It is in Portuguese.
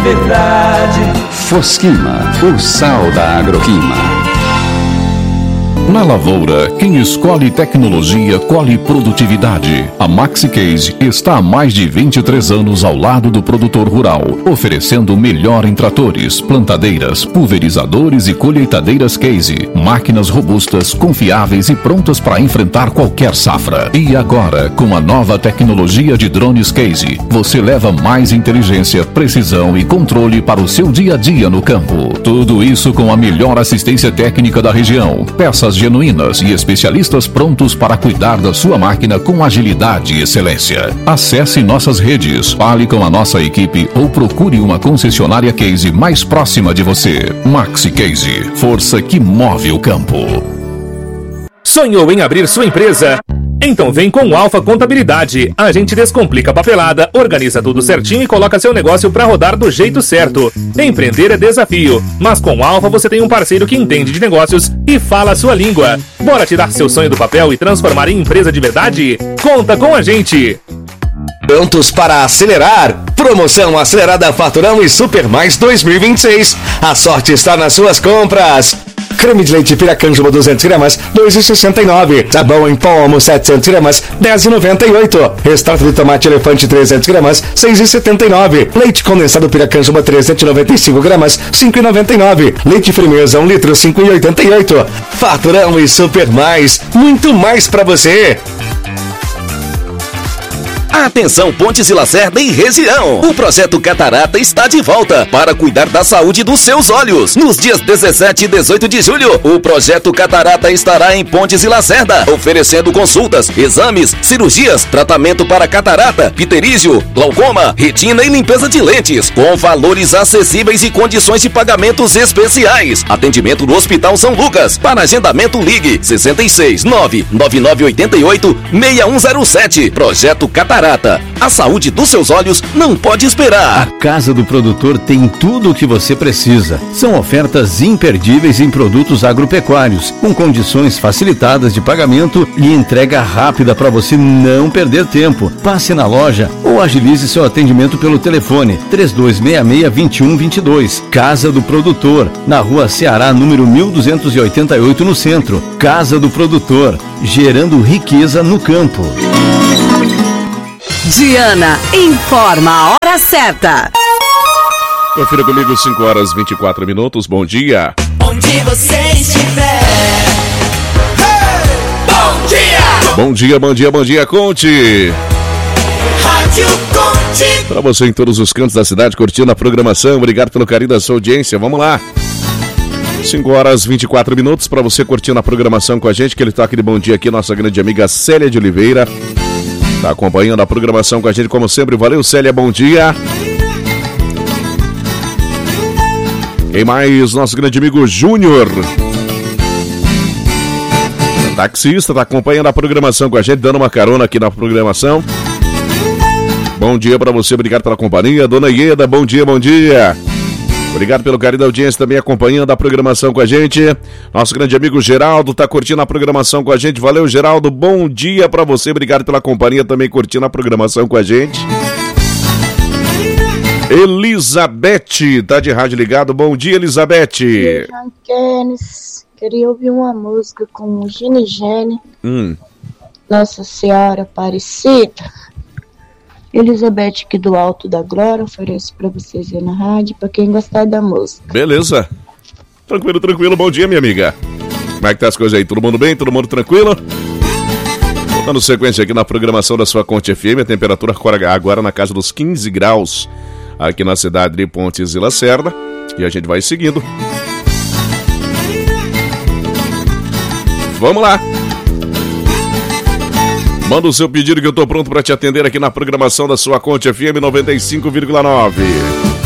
verdade. Fosquima, o sal da agroquima. Na lavoura, quem escolhe tecnologia colhe produtividade. A MaxiCase está há mais de 23 anos ao lado do produtor rural, oferecendo o melhor em tratores, plantadeiras, pulverizadores e colheitadeiras Case. Máquinas robustas, confiáveis e prontas para enfrentar qualquer safra. E agora, com a nova tecnologia de drones Case, você leva mais inteligência, precisão e controle para o seu dia a dia no campo. Tudo isso com a melhor assistência técnica da região. Peças genuínas e especialistas prontos para cuidar da sua máquina com agilidade e excelência. Acesse nossas redes, fale com a nossa equipe ou procure uma concessionária Case mais próxima de você. MaxiCase, força que move o campo. Sonhou em abrir sua empresa? Então vem com o Alfa Contabilidade. A gente descomplica a papelada, organiza tudo certinho e coloca seu negócio para rodar do jeito certo. Empreender é desafio, mas com o Alfa você tem um parceiro que entende de negócios e fala a sua língua. Bora tirar seu sonho do papel e transformar em empresa de verdade? Conta com a gente! Prontos para acelerar? Promoção acelerada Faturão e Super Mais 2026. A sorte está nas suas compras. Creme de leite Piracanjuba 200 gramas, 2,69. Sabão em pó Omo 700 gramas, 10,98. Extrato de tomate elefante 300 gramas, 6,79. Leite condensado Piracanjuba 395 gramas, 5,99. Leite Firmeza 1 litro, 5,88. Faturão e Super Mais, muito mais pra você. Atenção Pontes e Lacerda e região. O projeto Catarata está de volta para cuidar da saúde dos seus olhos. Nos dias 17 e 18 de julho, o projeto Catarata estará em Pontes e Lacerda, oferecendo consultas, exames, cirurgias, tratamento para catarata, pterígio, glaucoma, retina e limpeza de lentes, com valores acessíveis e condições de pagamentos especiais. Atendimento no Hospital São Lucas. Para agendamento, ligue 66 99988 6107. Projeto Catarata. A saúde dos seus olhos não pode esperar. A Casa do Produtor tem tudo o que você precisa. São ofertas imperdíveis em produtos agropecuários, com condições facilitadas de pagamento e entrega rápida para você não perder tempo. Passe na loja ou agilize seu atendimento pelo telefone 3266-2122. Casa do Produtor, na Rua Ceará, número 1288, no centro. Casa do Produtor, gerando riqueza no campo. Diana informa a hora certa. Confira comigo, 5 horas 24 minutos. Bom dia. Onde você estiver. Hey! Bom dia! Bom dia, bom dia, bom dia, Conte. Rádio Conte. Para você em todos os cantos da cidade, curtindo a programação. Obrigado pelo carinho da sua audiência. Vamos lá. 5 horas 24 minutos para você curtindo a programação com a gente. Aquele toque de bom dia aqui, nossa grande amiga Célia de Oliveira. Tá acompanhando a programação com a gente, como sempre. Valeu, Célia, bom dia. Quem mais? Nosso grande amigo Júnior. Taxista, tá acompanhando a programação com a gente, dando uma carona aqui na programação. Bom dia pra você, obrigado pela companhia. Dona Ieda, bom dia, bom dia. Obrigado pelo carinho da audiência, também acompanhando a programação com a gente. Nosso grande amigo Geraldo tá curtindo a programação com a gente. Valeu, Geraldo, bom dia pra você. Obrigado pela companhia, também curtindo a programação com a gente. Elizabeth, tá de rádio ligado. Bom dia, Elizabeth. Queria ouvir uma música com o Gini Gene. Nossa Senhora Aparecida. Elizabeth aqui do Alto da Glória, ofereço pra vocês aí na rádio, pra quem gostar da música. Beleza. Tranquilo, tranquilo. Bom dia, minha amiga. Como é que tá as coisas aí? Todo mundo bem? Todo mundo tranquilo? Dando sequência aqui na programação da sua Conte FM, a temperatura agora na casa dos 15 graus aqui na cidade de Pontes e Lacerda. E a gente vai seguindo. Vamos lá. Manda o seu pedido que eu tô pronto para te atender aqui na programação da sua Conte FM 95,9.